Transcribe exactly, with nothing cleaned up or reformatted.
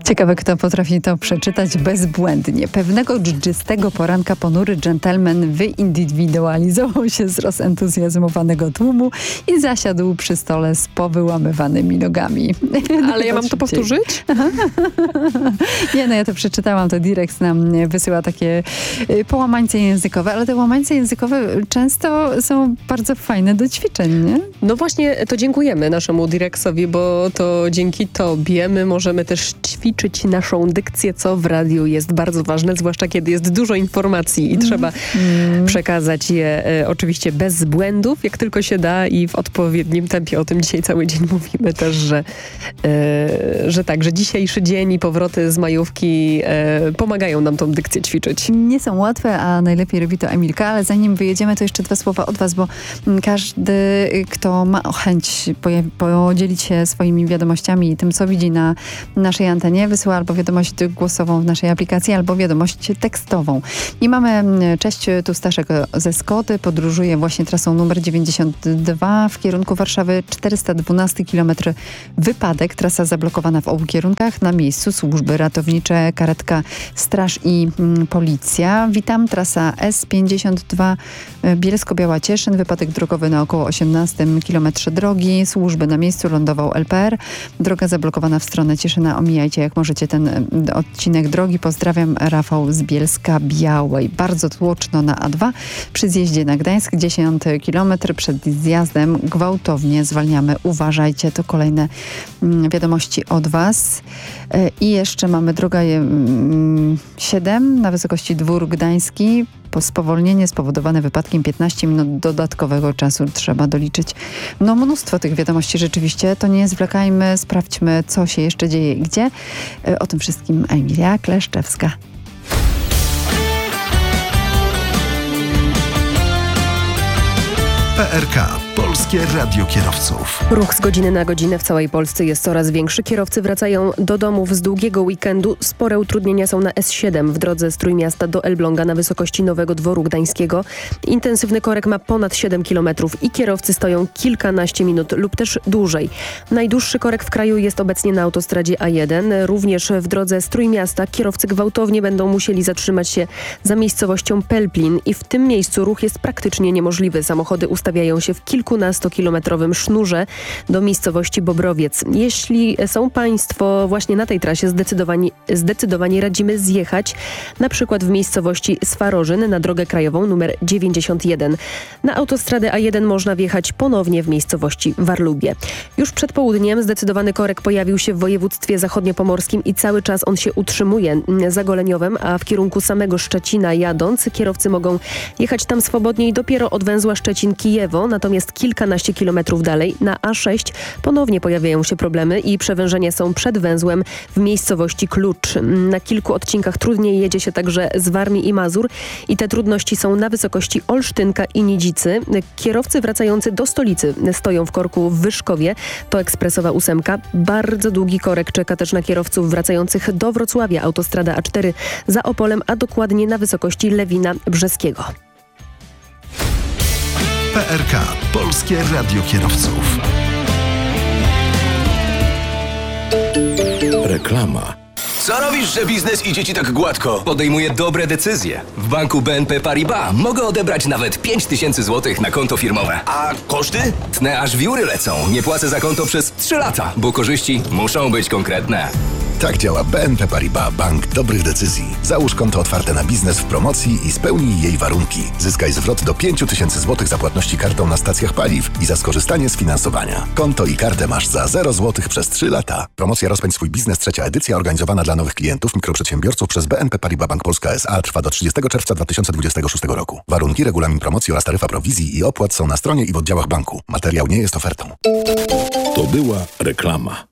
Ciekawe, kto potrafi to przeczytać bezbłędnie. Pewnego dżdżystego poranka ponury dżentelmen wyindywidualizował się z rozentuzjazmowanego tłumu i zasiadł przy stole z powyłamywanymi nogami. Ale ja mam to powtórzyć? Nie, no ja to przeczytałam, to Direx nam wysyła takie połamańce językowe, ale te łamańce językowe często są bardzo fajne do ćwiczeń, nie? No właśnie, to dziękujemy naszemu Direxowi, bo to dzięki tobie my możemy też ćwiczyć naszą dykcję, co w radiu jest bardzo ważne, zwłaszcza kiedy jest dużo informacji i mm. trzeba mm. przekazać je e, oczywiście bez błędów, jak tylko się da i w odpowiednim tempie. O tym dzisiaj cały dzień mówimy też, że, e, że tak, że dzisiejszy dzień i powroty z majówki e, pomagają nam tą dykcję ćwiczyć. Nie są łatwe, a najlepiej robi to Emilka, ale zanim wyjedziemy, to jeszcze dwa słowa od was, bo każdy, kto ma chęć podzielić się swoimi wiadomościami i tym, co widzi na naszej antenie, wysyła albo wiadomość głosową w naszej aplikacji, albo wiadomość tekstową. I mamy, cześć, tu Staszek ze Skoty, podróżuje właśnie trasą numer dziewięćdziesiąt dwa w kierunku Warszawy, czterysta dwanaście kilometrów wypadek, trasa zablokowana w obu kierunkach, na miejscu służby ratownicze, karetka, straż i mm, policja. Witam, trasa S pięćdziesiąt dwa Bielsko-Biała Cieszyn, wypadek drogowy na około osiemnastym kilometrze drogi, służby na miejscu, lądował L P R, droga zablokowana w stronę Cieszyna, omijajcie jak możecie ten odcinek drogi. Pozdrawiam, Rafał z Bielska-Białej. Bardzo tłoczno na A dwa przy zjeździe na Gdańsk, dziesiąty kilometr przed zjazdem, gwałtownie zwalniamy, uważajcie, to kolejne mm, wiadomości od was. Yy, I jeszcze mamy drogę yy, siedem na wysokości Dwór Gdański. Spowolnienie spowodowane wypadkiem, piętnaście minut dodatkowego czasu trzeba doliczyć. No mnóstwo tych wiadomości rzeczywiście, to nie zwlekajmy, sprawdźmy, co się jeszcze dzieje i gdzie. O tym wszystkim Emilia Kleszczewska. P R K. Polskie Radio Kierowców. Ruch z godziny na godzinę w całej Polsce jest coraz większy. Kierowcy wracają do domów z długiego weekendu. Spore utrudnienia są na S siedem w drodze z Trójmiasta do Elbląga na wysokości Nowego Dworu Gdańskiego. Intensywny korek ma ponad siedem kilometrów i kierowcy stoją kilkanaście minut lub też dłużej. Najdłuższy korek w kraju jest obecnie na autostradzie A jeden. Również w drodze z Trójmiasta kierowcy gwałtownie będą musieli zatrzymać się za miejscowością Pelplin i w tym miejscu ruch jest praktycznie niemożliwy. Samochody ustawiają się w kilkunastokilometrowym sznurze do miejscowości Bobrowiec. Jeśli są Państwo właśnie na tej trasie, zdecydowanie, zdecydowanie radzimy zjechać na przykład w miejscowości Swarożyn na drogę krajową numer dziewięćdziesiąt jeden. Na autostradę A jeden można wjechać ponownie w miejscowości Warlubie. Już przed południem zdecydowany korek pojawił się w województwie zachodniopomorskim i cały czas on się utrzymuje za Goleniowem, a w kierunku samego Szczecina jadąc kierowcy mogą jechać tam swobodniej dopiero od węzła Szczecin-Kijewo, natomiast kilkanaście kilometrów dalej na A sześć ponownie pojawiają się problemy i przewężenia są przed węzłem w miejscowości Klucz. Na kilku odcinkach trudniej jedzie się także z Warmii i Mazur i te trudności są na wysokości Olsztynka i Nidzicy. Kierowcy wracający do stolicy stoją w korku w Wyszkowie, to ekspresowa ósemka. Bardzo długi korek czeka też na kierowców wracających do Wrocławia, autostrada A cztery za Opolem, a dokładnie na wysokości Lewina Brzeskiego. P R K. Polskie Radio Kierowców. Reklama. Co robisz, że biznes idzie ci tak gładko? Podejmuję dobre decyzje. W banku B N P Paribas mogę odebrać nawet pięć tysięcy złotych na konto firmowe. A koszty? Tnę aż wióry lecą. Nie płacę za konto przez trzy lata, bo korzyści muszą być konkretne. Tak działa B N P Paribas, bank dobrych decyzji. Załóż konto otwarte na biznes w promocji i spełnij jej warunki. Zyskaj zwrot do pięć tysięcy złotych za płatności kartą na stacjach paliw i za skorzystanie z finansowania. Konto i kartę masz za zero złotych przez trzy lata. Promocja Rozpędź swój biznes, trzecia edycja, organizowana dla nowych klientów, mikroprzedsiębiorców przez B N P Paribas Bank Polska S A, trwa do trzydziestego czerwca dwa tysiące dwudziestego szóstego roku. Warunki, regulamin promocji oraz taryfa prowizji i opłat są na stronie i w oddziałach banku. Materiał nie jest ofertą. To była reklama.